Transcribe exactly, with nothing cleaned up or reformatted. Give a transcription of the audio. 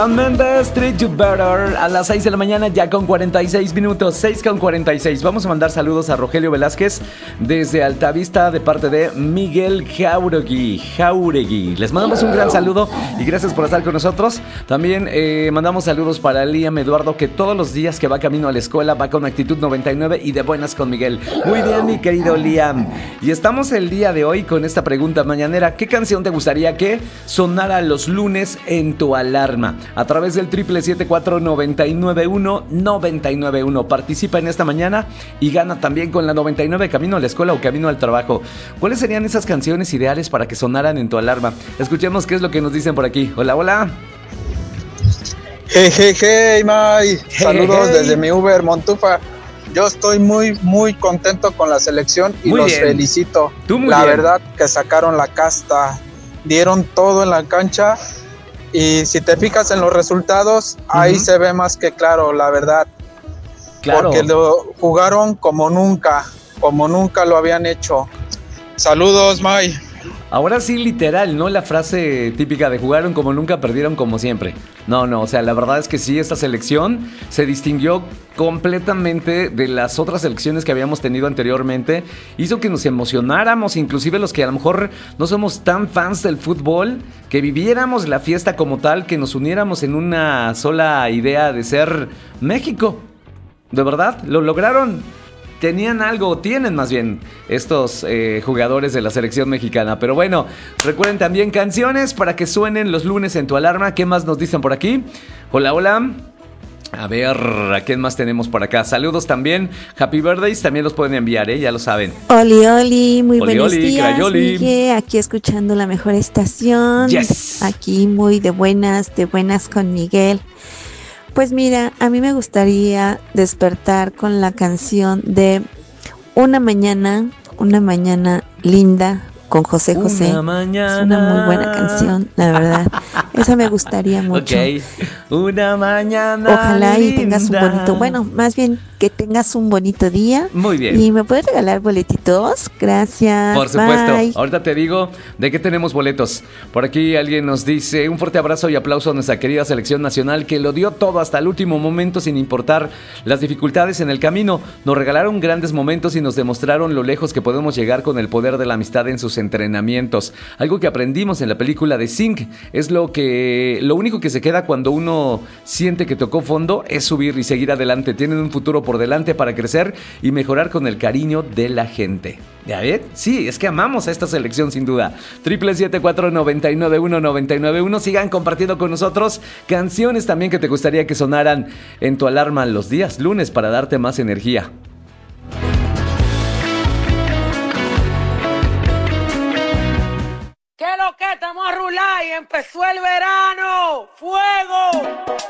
Mendes, Treat You Better a las seis de la mañana, ya con cuarenta y seis minutos, seis con cuarenta y seis. Vamos a mandar saludos a Rogelio Velázquez desde Altavista de parte de Miguel Jauregui. Jauregui. Les mandamos un gran saludo y gracias por estar con nosotros. También eh, mandamos saludos para Liam Eduardo, que todos los días que va camino a la escuela va con actitud noventa y nueve y de buenas con Miguel. Muy bien, mi querido Liam. Y estamos el día de hoy con esta pregunta mañanera: ¿qué canción te gustaría que sonara los lunes en tu alarma? A través del triple siete cuatro nueve nueve uno nueve nueve uno. Participa en esta mañana y gana también con la noventa y nueve camino a la escuela o camino al trabajo. ¿Cuáles serían esas canciones ideales para que sonaran en tu alarma? Escuchemos qué es lo que nos dicen por aquí. Hola, hola. Hey, hey, hey, May. Saludos hey, hey. Desde mi Uber, Montufa. Yo estoy muy, muy contento con la selección y muy los bien. Felicito. Tú muy la bien. verdad que sacaron la casta, dieron todo en la cancha. Y si te fijas en los resultados, uh-huh. ahí se ve más que claro, la verdad. Claro. Porque lo jugaron como nunca, como nunca lo habían hecho. Saludos, May. Ahora sí, literal, ¿no? La frase típica de jugaron como nunca, perdieron como siempre. No, no, o sea, la verdad es que sí, esta selección se distinguió completamente de las otras selecciones que habíamos tenido anteriormente. Hizo que nos emocionáramos, inclusive los que a lo mejor no somos tan fans del fútbol, que viviéramos la fiesta como tal, que nos uniéramos en una sola idea de ser México. De verdad, lo lograron. Tenían algo, tienen más bien, estos eh, jugadores de la selección mexicana. Pero bueno, recuerden también canciones para que suenen los lunes en tu alarma. ¿Qué más nos dicen por aquí? Hola, hola. A ver, ¿a quién más tenemos por acá? Saludos también. Happy birthdays también los pueden enviar, ¿eh? Ya lo saben. Oli, oli, muy oli, buenos oli, días, Crayoli. Miguel, aquí escuchando la mejor estación. Yes. Aquí muy de buenas, de buenas con Miguel. Pues mira, a mí me gustaría despertar con la canción de Una mañana, una mañana linda con José José. Una mañana. Es una muy buena canción, la verdad. Esa me gustaría mucho. Ok. Una mañana. Ojalá y linda. tengas un bonito, bueno, más bien que tengas un bonito día. Muy bien. ¿Y me puedes regalar boletitos? Gracias. Por supuesto. Bye. Ahorita te digo de qué tenemos boletos. Por aquí alguien nos dice: un fuerte abrazo y aplauso a nuestra querida selección nacional, que lo dio todo hasta el último momento sin importar las dificultades en el camino. Nos regalaron grandes momentos y nos demostraron lo lejos que podemos llegar con el poder de la amistad en sus entrenamientos. Algo que aprendimos en la película de Zinc es lo que lo único que se queda cuando uno siente que tocó fondo es subir y seguir adelante. Tienen un futuro por delante para crecer y mejorar con el cariño de la gente. ¿Ya ves? Sí, es que amamos a esta selección sin duda. Triple siete cuatro nueve nueve uno nueve nueve uno. Sigan compartiendo con nosotros canciones también que te gustaría que sonaran en tu alarma los días lunes para darte más energía. ¿Qué lo que estamos a rular y empezó el verano? ¡Fuego!